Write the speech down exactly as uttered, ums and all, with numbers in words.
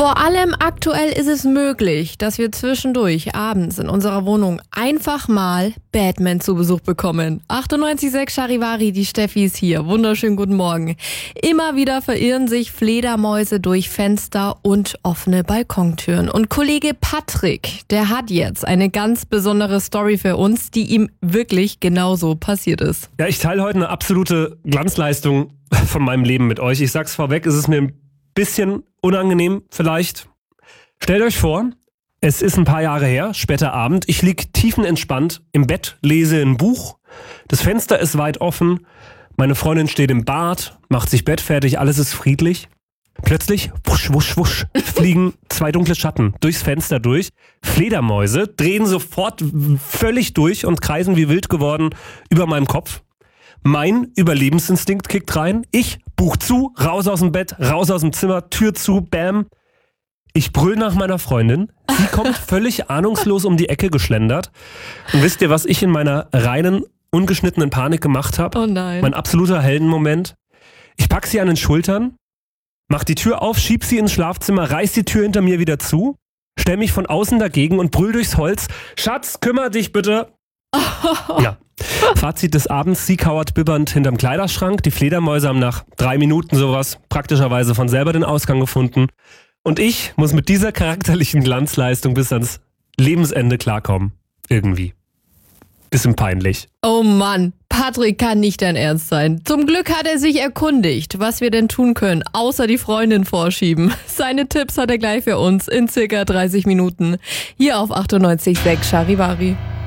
Vor allem aktuell ist es möglich, dass wir zwischendurch abends in unserer Wohnung einfach mal Batman zu Besuch bekommen. achtundneunzig Komma sechs Charivari, die Steffi ist hier. Wunderschönen guten Morgen. Immer wieder verirren sich Fledermäuse durch Fenster und offene Balkontüren. Und Kollege Patrick, der hat jetzt eine ganz besondere Story für uns, die ihm wirklich genauso passiert ist. Ja, ich teile heute eine absolute Glanzleistung von meinem Leben mit euch. Ich sag's vorweg, es ist mir ein bisschen unangenehm vielleicht. Stellt euch vor, es ist ein paar Jahre her, später Abend. Ich lieg tiefenentspannt im Bett, lese ein Buch. Das Fenster ist weit offen. Meine Freundin steht im Bad, macht sich bettfertig, alles ist friedlich. Plötzlich, wusch, wusch, wusch, fliegen zwei dunkle Schatten durchs Fenster durch. Fledermäuse drehen sofort völlig durch und kreisen wie wild geworden über meinem Kopf. Mein Überlebensinstinkt kickt rein. Ich, Buch zu, raus aus dem Bett, raus aus dem Zimmer, Tür zu, bam. Ich brüll nach meiner Freundin. Sie kommt völlig ahnungslos um die Ecke geschlendert. Und wisst ihr, was ich in meiner reinen, ungeschnittenen Panik gemacht habe? Oh nein. Mein absoluter Heldenmoment. Ich pack sie an den Schultern, mach die Tür auf, schieb sie ins Schlafzimmer, reiß die Tür hinter mir wieder zu, stell mich von außen dagegen und brüll durchs Holz. Schatz, kümmere dich bitte. Ja. Fazit des Abends, sie kauert bibbernd hinterm Kleiderschrank. Die Fledermäuse haben nach drei Minuten sowas praktischerweise von selber den Ausgang gefunden. Und ich muss mit dieser charakterlichen Glanzleistung bis ans Lebensende klarkommen. Irgendwie. Bisschen peinlich. Oh Mann, Patrick kann nicht dein Ernst sein. Zum Glück hat er sich erkundigt, was wir denn tun können, außer die Freundin vorschieben. Seine Tipps hat er gleich für uns in circa dreißig Minuten. Hier auf achtundneunzig Komma sechs Charivari.